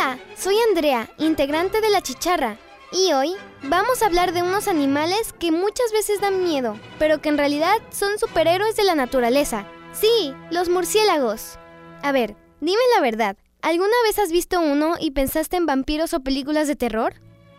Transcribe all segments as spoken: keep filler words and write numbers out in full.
Hola, soy Andrea, integrante de La Chicharra, y hoy vamos a hablar de unos animales que muchas veces dan miedo, pero que en realidad son superhéroes de la naturaleza. Sí, los murciélagos. A ver, dime la verdad, ¿alguna vez has visto uno y pensaste en vampiros o películas de terror?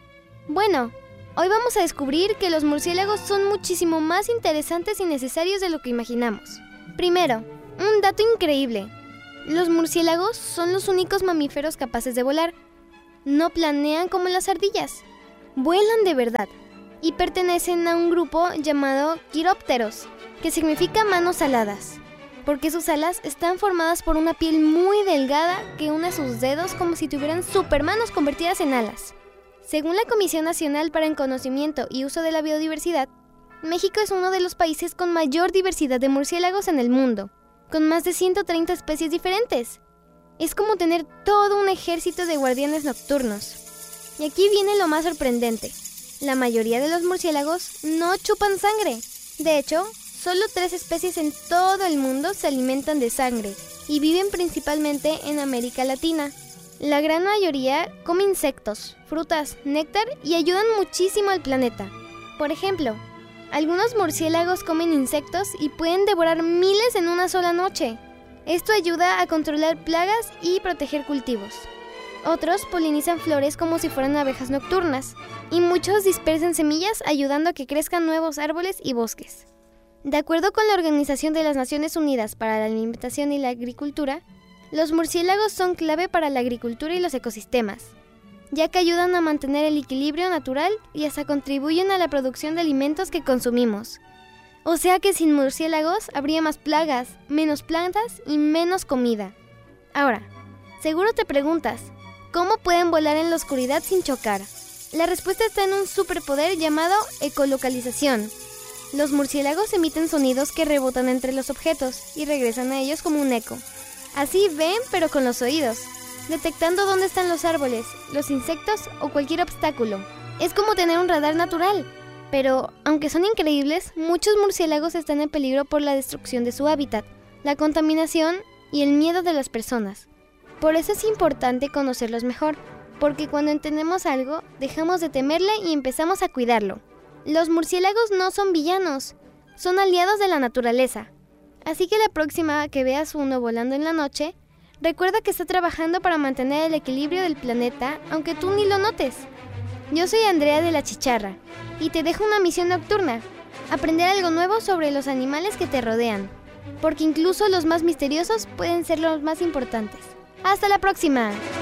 Bueno, hoy vamos a descubrir que los murciélagos son muchísimo más interesantes y necesarios de lo que imaginamos. Primero, un dato increíble. Los murciélagos son los únicos mamíferos capaces de volar. No planean como las ardillas. Vuelan de verdad y pertenecen a un grupo llamado quirópteros, que significa manos aladas, porque sus alas están formadas por una piel muy delgada que une sus dedos como si tuvieran supermanos convertidas en alas. Según la Comisión Nacional para el Conocimiento y Uso de la Biodiversidad, México es uno de los países con mayor diversidad de murciélagos en el mundo, con más de ciento treinta especies diferentes. Es como tener todo un ejército de guardianes nocturnos. Y aquí viene lo más sorprendente. La mayoría de los murciélagos no chupan sangre. De hecho, solo tres especies en todo el mundo se alimentan de sangre y viven principalmente en América Latina. La gran mayoría come insectos, frutas, néctar y ayudan muchísimo al planeta. Por ejemplo, algunos murciélagos comen insectos y pueden devorar miles en una sola noche. Esto ayuda a controlar plagas y proteger cultivos. Otros polinizan flores como si fueran abejas nocturnas, y muchos dispersan semillas ayudando a que crezcan nuevos árboles y bosques. De acuerdo con la Organización de las Naciones Unidas para la Alimentación y la Agricultura, los murciélagos son clave para la agricultura y los ecosistemas, ya que ayudan a mantener el equilibrio natural y hasta contribuyen a la producción de alimentos que consumimos. O sea que sin murciélagos habría más plagas, menos plantas y menos comida. Ahora, seguro te preguntas, ¿cómo pueden volar en la oscuridad sin chocar? La respuesta está en un superpoder llamado ecolocalización. Los murciélagos emiten sonidos que rebotan entre los objetos y regresan a ellos como un eco. Así ven, pero con los oídos, detectando dónde están los árboles, los insectos o cualquier obstáculo. Es como tener un radar natural. Pero, aunque son increíbles, muchos murciélagos están en peligro por la destrucción de su hábitat, la contaminación y el miedo de las personas. Por eso es importante conocerlos mejor, porque cuando entendemos algo, dejamos de temerle y empezamos a cuidarlo. Los murciélagos no son villanos, son aliados de la naturaleza. Así que la próxima que veas uno volando en la noche, recuerda que está trabajando para mantener el equilibrio del planeta, aunque tú ni lo notes. Yo soy Andrea de La Chicharra, y te dejo una misión nocturna, aprender algo nuevo sobre los animales que te rodean, porque incluso los más misteriosos pueden ser los más importantes. ¡Hasta la próxima!